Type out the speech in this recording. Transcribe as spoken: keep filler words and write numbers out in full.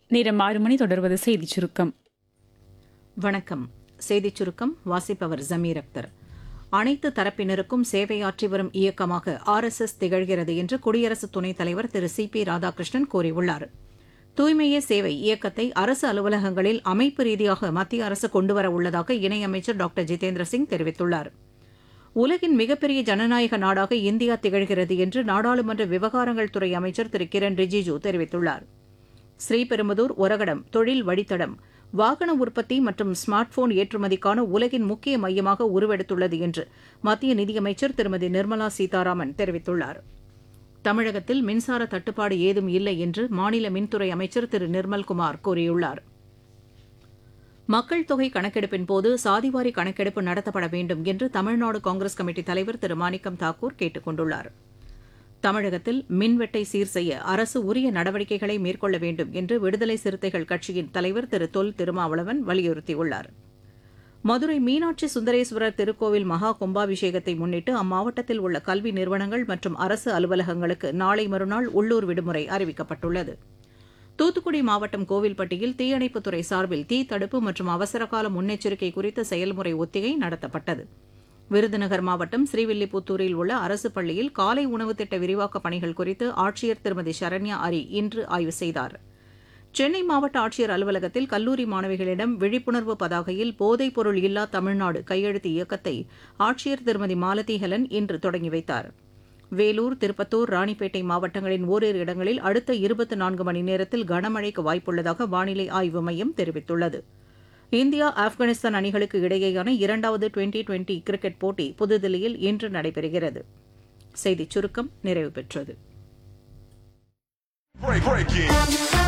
நேரம் ஆறு மணி தொடர்வது செய்திச் சுருக்கம். வணக்கம். செய்திச் சுருக்கம் வாசிப்பவர் ஜமீர் அக்தர். அனைத்து தரப்பினருக்கும் சேவையாற்றி வரும் இயக்கமாக ஆர் எஸ் எஸ் திகழ்கிறது என்று குடியரசு துணைத் தலைவர் திரு சி பி ராதாகிருஷ்ணன் கூறியுள்ளார். தூய்மையே சேவை இயக்கத்தை அரசு அலுவலகங்களில் அமைப்பு ரீதியாக மத்திய அரசு கொண்டுவர உள்ளதாக இணையமைச்சர் டாக்டர் ஜிதேந்திர சிங் தெரிவித்துள்ளார். உலகின் மிகப்பெரிய ஜனநாயக நாடாக இந்தியா திகழ்கிறது என்று நாடாளுமன்ற விவகாரங்கள் துறை அமைச்சர் திரு கிரண் ரிஜிஜூ தெரிவித்துள்ளார். ஸ்ரீபெரும்புதூர் ஒரகடம் தொழில் வழித்தடம் வாகன உற்பத்தி மற்றும் ஸ்மார்ட் போன் ஏற்றுமதிக்கான உலகின் முக்கிய மையமாக உருவெடுத்துள்ளது என்று மத்திய நிதியமைச்சர் திருமதி நிர்மலா சீதாராமன் தெரிவித்துள்ளார். தமிழகத்தில் மின்சார தட்டுப்பாடு ஏதும் இல்லை என்று மாநில மின்துறை அமைச்சர் திரு நிர்மல்குமார் கூறியுள்ளார். மக்கள் தொகை கணக்கெடுப்பின் போது சாதிவாரி கணக்கெடுப்பு நடத்தப்பட வேண்டும் என்று தமிழ்நாடு காங்கிரஸ் கமிட்டி தலைவர் திரு மாணிக்கம் தாக்கூர் கேட்டுக் கொண்டுள்ளார். தமிழகத்தில் மின்வெட்டை சீர் செய்ய அரசு உரிய நடவடிக்கைகளை மேற்கொள்ள வேண்டும் என்று விடுதலை சிறுத்தைகள் கட்சியின் தலைவர் திரு தொல் திருமாவளவன் வலியுறுத்தியுள்ளார். மதுரை மீனாட்சி சுந்தரேஸ்வரர் திருக்கோவில் மகா கும்பாபிஷேகத்தை முன்னிட்டு அம்மாவட்டத்தில் உள்ள கல்வி நிறுவனங்கள் மற்றும் அரசு அலுவலகங்களுக்கு நாளை மறுநாள் உள்ளூர் விடுமுறை அறிவிக்கப்பட்டுள்ளது. தூத்துக்குடி மாவட்டம் கோவில்பட்டியில் தீயணைப்புத்துறை சார்பில் தீ தடுப்பு மற்றும் அவசரகால முன்னெச்சரிக்கை குறித்த செயல்முறை ஒத்திகை நடத்தப்பட்டது. விருதுநகர் மாவட்டம் ஸ்ரீவில்லிபுத்தூரில் உள்ள அரசு பள்ளியில் காலை உணவு திட்ட விரிவாக்கப் பணிகள் குறித்து ஆட்சியர் திருமதி சரண்யா அரி இன்று ஆய்வு செய்தார். சென்னை மாவட்ட ஆட்சியர் அலுவலகத்தில் கல்லூரி மாணவிகளிடம் விழிப்புணர்வு பதாகையில் போதைப் பொருள் இல்லா தமிழ்நாடு கையெழுத்து இயக்கத்தை ஆட்சியர் திருமதி மாலதி ஹெலன் இன்று தொடங்கி வைத்தார். வேலூர், திருப்பத்தூர், ராணிப்பேட்டை மாவட்டங்களின் ஓரிரு இடங்களில் அடுத்த இருபத்தி நான்கு மணி நேரத்தில் கனமழைக்கு வாய்ப்புள்ளதாக வானிலை ஆய்வு மையம் தெரிவித்துள்ளது. இந்தியா ஆப்கானிஸ்தான் அணிகளுக்கு இடையேயான இரண்டாவது டுவெண்டி டுவெண்டி கிரிக்கெட் போட்டி புதுதில்லியில் இன்று நடைபெறுகிறது. செய்திச் சுருக்கம் நிறைவு பெற்றது.